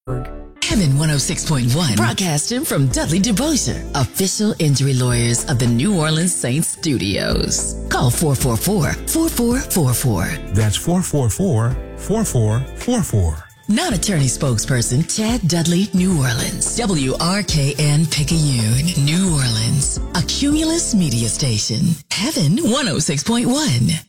Heaven 106.1, broadcasting from Dudley DeBosier, official injury lawyers of the New Orleans Saints studios. Call 444-4444. That's 444-4444. Non-attorney spokesperson Chad Dudley, New Orleans. WRKN Picayune, New Orleans. A Cumulus media station. Heaven 106.1.